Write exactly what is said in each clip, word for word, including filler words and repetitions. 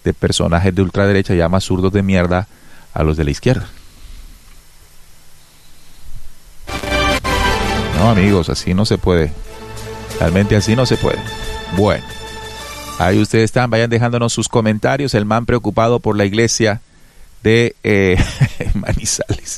de personajes de ultraderecha llama zurdos de mierda a los de la izquierda. No, amigos, así no se puede. Realmente así no se puede. Bueno, ahí ustedes están, vayan dejándonos sus comentarios. El man preocupado por la iglesia de eh, Manizales.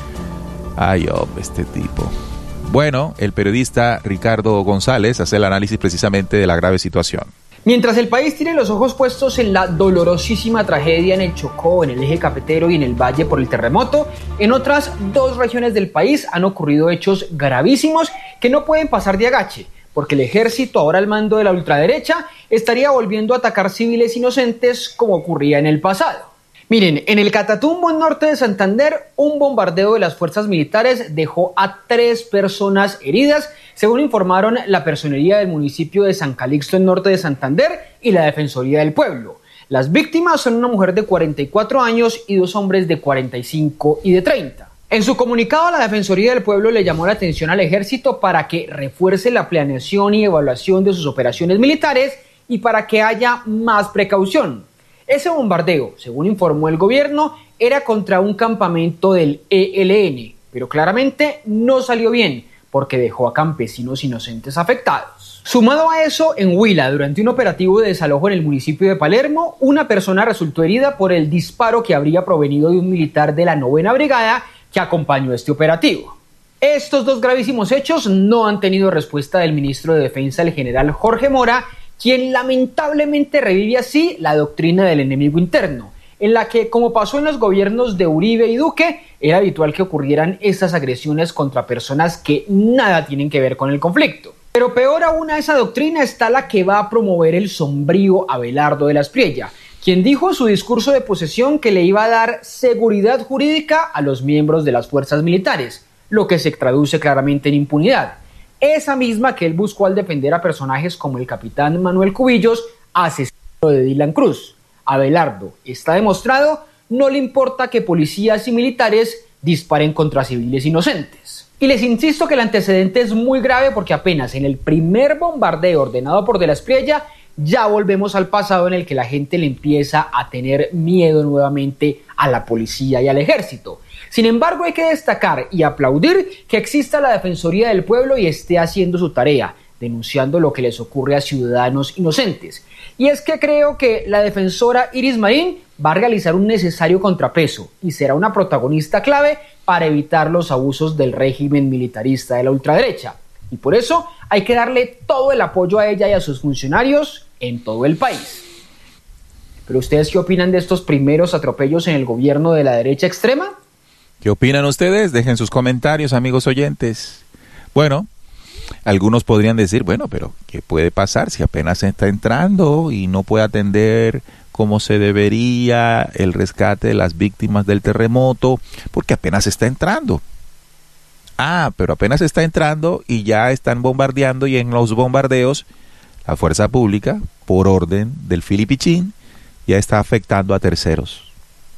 Ay, hombre, este tipo. Bueno, el periodista Ricardo González hace el análisis precisamente de la grave situación. Mientras el país tiene los ojos puestos en la dolorosísima tragedia en el Chocó, en el eje cafetero y en el Valle por el terremoto, en otras dos regiones del país han ocurrido hechos gravísimos que no pueden pasar de agache, porque el ejército, ahora al mando de la ultraderecha, estaría volviendo a atacar civiles inocentes como ocurría en el pasado. Miren, en el Catatumbo, en norte de Santander, un bombardeo de las fuerzas militares dejó a tres personas heridas, según informaron la personería del municipio de San Calixto, en norte de Santander, y la Defensoría del Pueblo. Las víctimas son una mujer de cuarenta y cuatro años y dos hombres de cuarenta y cinco y de treinta. En su comunicado, la Defensoría del Pueblo le llamó la atención al ejército para que refuerce la planeación y evaluación de sus operaciones militares y para que haya más precaución. Ese bombardeo, según informó el gobierno, era contra un campamento del E L N, pero claramente no salió bien porque dejó a campesinos inocentes afectados. Sumado a eso, en Huila, durante un operativo de desalojo en el municipio de Palermo, una persona resultó herida por el disparo que habría provenido de un militar de la novena brigada que acompañó este operativo. Estos dos gravísimos hechos no han tenido respuesta del ministro de Defensa, el general Jorge Mora, quien lamentablemente revive así la doctrina del enemigo interno, en la que, como pasó en los gobiernos de Uribe y Duque, era habitual que ocurrieran estas agresiones contra personas que nada tienen que ver con el conflicto. Pero peor aún a esa doctrina está la que va a promover el sombrío Abelardo de la Espriella, quien dijo en su discurso de posesión que le iba a dar seguridad jurídica a los miembros de las fuerzas militares, lo que se traduce claramente en impunidad. Esa misma que él buscó al defender a personajes como el capitán Manuel Cubillos, asesino de Dylan Cruz. Abelardo, está demostrado, no le importa que policías y militares disparen contra civiles inocentes. Y les insisto que el antecedente es muy grave porque apenas en el primer bombardeo ordenado por De la Espriella ya volvemos al pasado en el que la gente le empieza a tener miedo nuevamente a la policía y al ejército. Sin embargo, hay que destacar y aplaudir que exista la Defensoría del Pueblo y esté haciendo su tarea, denunciando lo que les ocurre a ciudadanos inocentes. Y es que creo que la defensora Iris Marín va a realizar un necesario contrapeso y será una protagonista clave para evitar los abusos del régimen militarista de la ultraderecha. Y por eso hay que darle todo el apoyo a ella y a sus funcionarios en todo el país. ¿Pero ustedes qué opinan de estos primeros atropellos en el gobierno de la derecha extrema? ¿Qué opinan ustedes? Dejen sus comentarios, amigos oyentes. Bueno, algunos podrían decir, bueno, pero ¿qué puede pasar si apenas está entrando y no puede atender como se debería el rescate de las víctimas del terremoto? Porque apenas está entrando. Ah, pero apenas está entrando y ya están bombardeando, y en los bombardeos la fuerza pública, por orden del Filipichín, ya está afectando a terceros.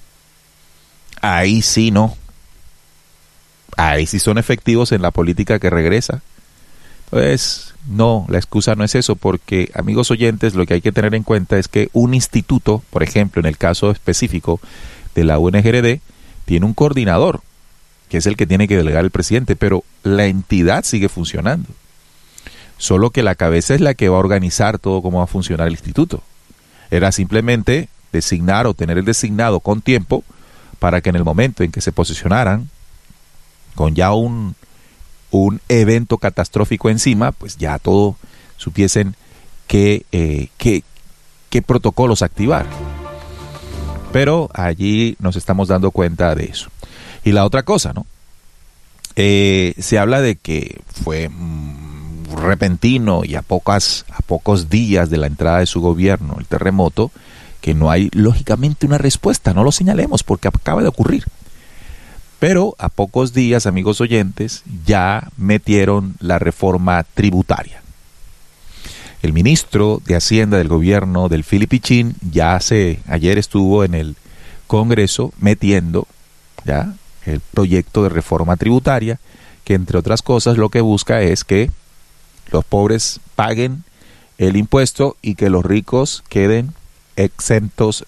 Ahí sí no. Ahí sí son efectivos en la política que regresa. Pues no, la excusa no es eso, porque, amigos oyentes, lo que hay que tener en cuenta es que un instituto, por ejemplo, en el caso específico de la U N G R D, tiene un coordinador, que es el que tiene que delegar el presidente, pero la entidad sigue funcionando. Solo que la cabeza es la que va a organizar todo cómo va a funcionar el instituto. Era simplemente designar o tener el designado con tiempo para que en el momento en que se posicionaran con ya un, un evento catastrófico encima, pues ya todo supiesen qué, eh, qué, qué protocolos activar. Pero allí nos estamos dando cuenta de eso. Y la otra cosa, ¿no? Eh, se habla de que fue mm, repentino y a pocas, a pocos días de la entrada de su gobierno, el terremoto, que no hay lógicamente una respuesta, no lo señalemos porque acaba de ocurrir. Pero a pocos días, amigos oyentes, ya metieron la reforma tributaria. El ministro de Hacienda del gobierno del Filipichín ya hace, ayer estuvo en el Congreso metiendo ya el proyecto de reforma tributaria, que entre otras cosas lo que busca es que los pobres paguen el impuesto y que los ricos queden exentos